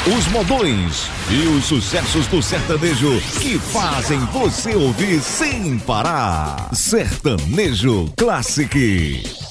os modões e os sucessos do sertanejo que fazem você ouvir sem parar. Sertanejo Classic.